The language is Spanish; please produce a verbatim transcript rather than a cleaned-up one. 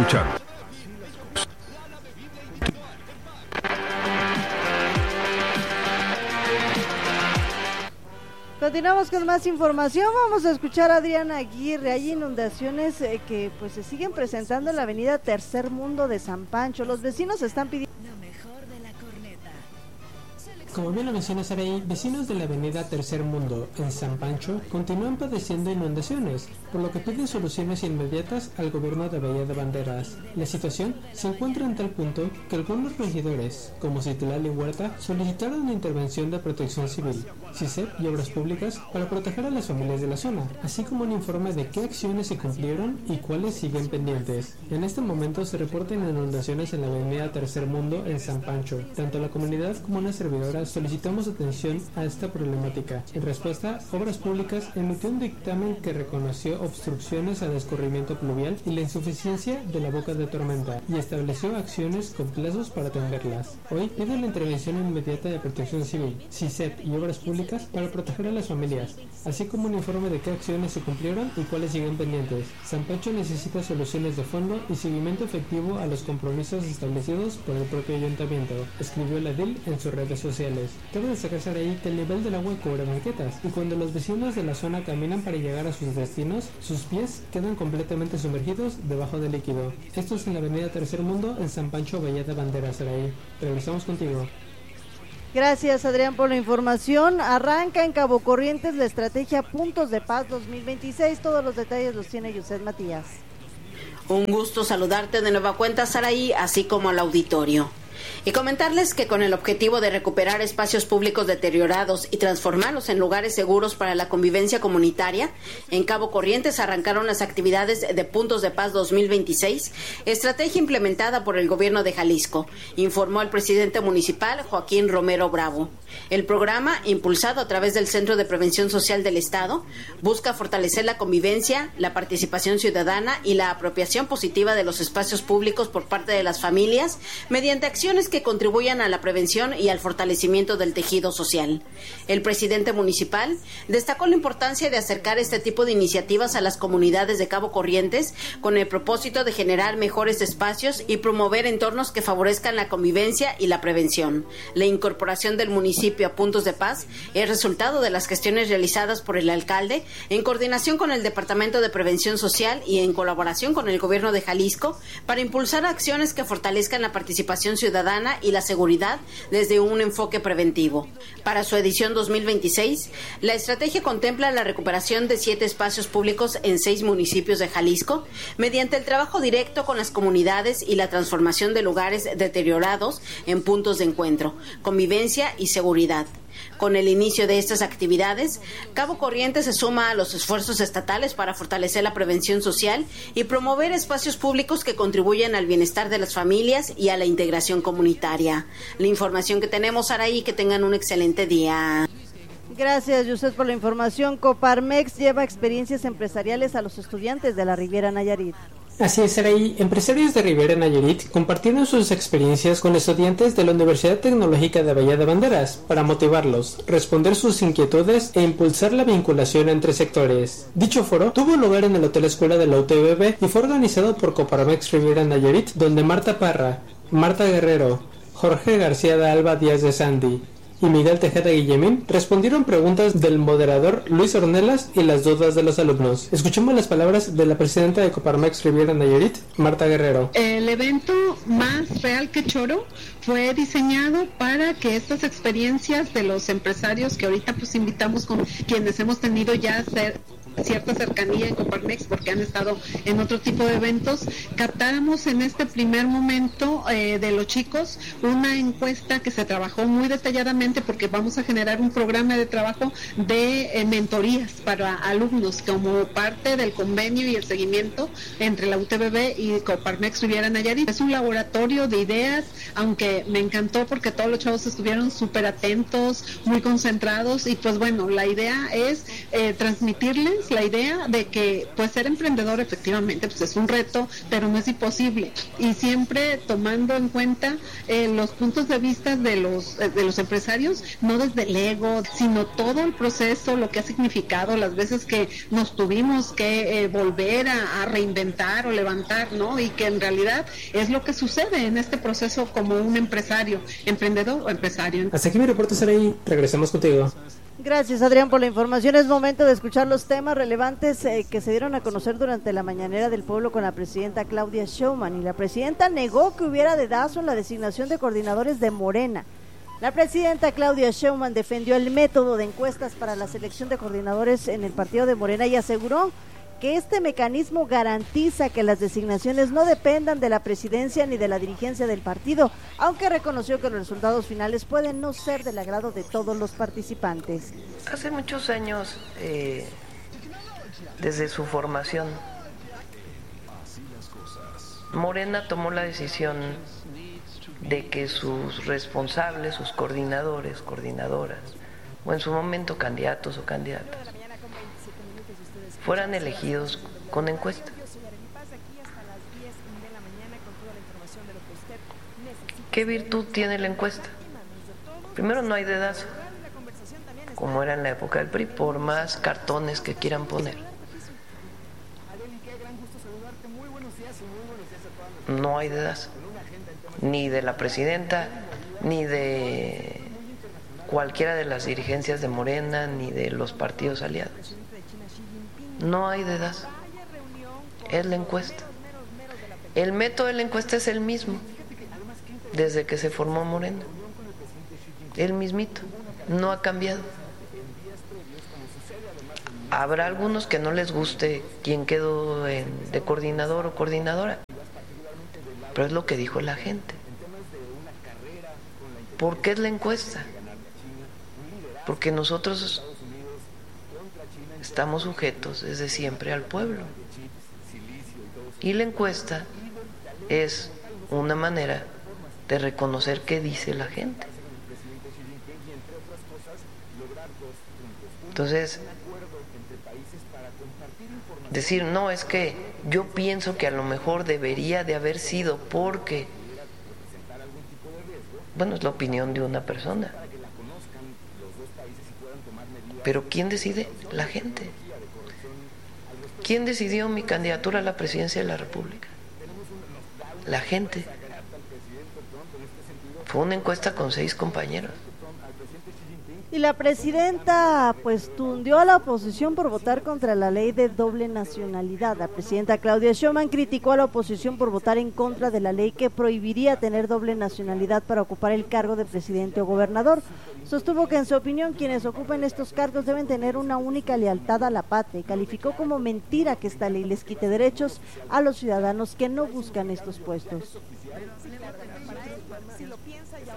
escuchar. Continuamos con más información. Vamos a escuchar a Adriana Aguirre. Hay inundaciones eh, que pues se siguen presentando en la avenida Tercer Mundo de San Pancho. Los vecinos están pidiendo... Como bien lo menciona Saraí, vecinos de la avenida Tercer Mundo, en San Pancho, continúan padeciendo inundaciones, por lo que piden soluciones inmediatas al gobierno de Bahía de Banderas. La situación se encuentra en tal punto que algunos regidores, como Citlali Huerta, solicitaron una intervención de Protección Civil, C I C E P y Obras Públicas para proteger a las familias de la zona, así como un informe de qué acciones se cumplieron y cuáles siguen pendientes. En este momento se reportan inundaciones en la avenida Tercer Mundo, en San Pancho. Tanto la comunidad como una servidora solicitamos atención a esta problemática. En respuesta, Obras Públicas emitió un dictamen que reconoció obstrucciones al escurrimiento pluvial y la insuficiencia de la boca de tormenta y estableció acciones con plazos para atenderlas. Hoy pide la intervención inmediata de Protección Civil, C I C E P y Obras Públicas para proteger a las familias, así como un informe de qué acciones se cumplieron y cuáles siguen pendientes. San Pancho necesita soluciones de fondo y seguimiento efectivo a los compromisos establecidos por el propio ayuntamiento, escribió la edil en sus redes sociales. Cabe destacarse ahí que el nivel del agua cubre banquetas y cuando los vecinos de la zona caminan para llegar a sus destinos, sus pies quedan completamente sumergidos debajo del líquido. Esto es en la avenida Tercer Mundo, en San Pancho, Bahía de Banderas, Saraí. Regresamos contigo. Gracias, Adrián, por la información. Arranca en Cabo Corrientes la estrategia Puntos de Paz dos mil veintiséis. Todos los detalles los tiene Yuset Matías. Un gusto saludarte de nueva cuenta, Saraí, así como al auditorio. Y comentarles que con el objetivo de recuperar espacios públicos deteriorados y transformarlos en lugares seguros para la convivencia comunitaria, en Cabo Corrientes arrancaron las actividades de Puntos de Paz dos mil veintiséis, estrategia implementada por el gobierno de Jalisco, informó el presidente municipal Joaquín Romero Bravo. El programa, impulsado a través del Centro de Prevención Social del Estado, busca fortalecer la convivencia, la participación ciudadana y la apropiación positiva de los espacios públicos por parte de las familias mediante acciones que contribuyan a la prevención y al fortalecimiento del tejido social. El presidente municipal destacó la importancia de acercar este tipo de iniciativas a las comunidades de Cabo Corrientes con el propósito de generar mejores espacios y promover entornos que favorezcan la convivencia y la prevención. La incorporación del municipio a Puntos de Paz es resultado de las gestiones realizadas por el alcalde en coordinación con el Departamento de Prevención Social y en colaboración con el gobierno de Jalisco para impulsar acciones que fortalezcan la participación ciudadana y la seguridad desde un enfoque preventivo. Para su edición dos mil veintiséis, la estrategia contempla la recuperación de siete espacios públicos en seis municipios de Jalisco mediante el trabajo directo con las comunidades y la transformación de lugares deteriorados en puntos de encuentro, convivencia y seguridad. Con el inicio de estas actividades, Cabo Corrientes se suma a los esfuerzos estatales para fortalecer la prevención social y promover espacios públicos que contribuyan al bienestar de las familias y a la integración comunitaria. La información que tenemos, Araí, que tengan un excelente día. Gracias, Yuset, por la información. Coparmex lleva experiencias empresariales a los estudiantes de la Riviera Nayarit. Así es, Saraí. Empresarios de Riviera Nayarit compartieron sus experiencias con estudiantes de la Universidad Tecnológica de Bahía de Banderas para motivarlos, responder sus inquietudes e impulsar la vinculación entre sectores. Dicho foro tuvo lugar en el Hotel Escuela de la U T B B y fue organizado por Coparmex Riviera Nayarit, donde Marta Parra, Marta Guerrero, Jorge García de Alba Díaz de Sandy y Miguel Tejeda Guillemín respondieron preguntas del moderador Luis Ornelas y las dudas de los alumnos. Escuchemos las palabras de la presidenta de Coparmex Riviera Nayarit, Marta Guerrero. El evento más real que choro fue diseñado para que estas experiencias de los empresarios que ahorita pues invitamos con quienes hemos tenido ya ser cierta cercanía en Coparmex porque han estado en otro tipo de eventos, captáramos en este primer momento eh, de los chicos una encuesta que se trabajó muy detalladamente porque vamos a generar un programa de trabajo de eh, mentorías para alumnos como parte del convenio y el seguimiento entre la U T B B y Coparmex Riviera Nayarit. Es un laboratorio de ideas, aunque me encantó porque todos los chavos estuvieron súper atentos, muy concentrados y pues bueno, la idea es eh, transmitirles país la idea de que pues ser emprendedor efectivamente pues es un reto, pero no es imposible, y siempre tomando en cuenta eh, los puntos de vista de los eh, de los empresarios, no desde el ego, sino todo el proceso, lo que ha significado, las veces que nos tuvimos que eh, volver a, a reinventar o levantar, ¿no? Y que en realidad es lo que sucede en este proceso como un empresario, emprendedor o empresario. Hasta aquí mi reporte, Saraí. Regresamos contigo. Gracias, Adrián, por la información. Es momento de escuchar los temas relevantes eh, que se dieron a conocer durante la mañanera del pueblo con la presidenta Claudia Sheinbaum. Y la presidenta negó que hubiera dedazo en la designación de coordinadores de Morena. La presidenta Claudia Sheinbaum defendió el método de encuestas para la selección de coordinadores en el partido de Morena y aseguró que este mecanismo garantiza que las designaciones no dependan de la presidencia ni de la dirigencia del partido, aunque reconoció que los resultados finales pueden no ser del agrado de todos los participantes. Hace muchos años, eh, desde su formación, Morena tomó la decisión de que sus responsables, sus coordinadores, coordinadoras, o en su momento candidatos o candidatas, fueran elegidos con encuesta. ¿Qué virtud tiene la encuesta? Primero, no hay dedazo, como era en la época del P R I, por más cartones que quieran poner. No hay dedazo, ni de la presidenta, ni de cualquiera de las dirigencias de Morena, ni de los partidos aliados. No hay dedazo, es la encuesta. El método de la encuesta es el mismo desde que se formó Morena, el mismito, no ha cambiado. Habrá algunos que no les guste quién quedó en, de coordinador o coordinadora, pero es lo que dijo la gente. ¿Por qué es la encuesta? Porque nosotros estamos sujetos desde siempre al pueblo. Y la encuesta es una manera de reconocer qué dice la gente. Entonces, decir, no, es que yo pienso que a lo mejor debería de haber sido porque, bueno, es la opinión de una persona. Pero ¿quién decide? La gente. ¿Quién decidió mi candidatura a la presidencia de la República? La gente. Fue una encuesta con seis compañeros. Y la presidenta pues tundió a la oposición por votar contra la ley de doble nacionalidad. La presidenta Claudia Sheinbaum criticó a la oposición por votar en contra de la ley que prohibiría tener doble nacionalidad para ocupar el cargo de presidente o gobernador. Sostuvo que en su opinión quienes ocupen estos cargos deben tener una única lealtad a la patria y calificó como mentira que esta ley les quite derechos a los ciudadanos que no buscan estos puestos.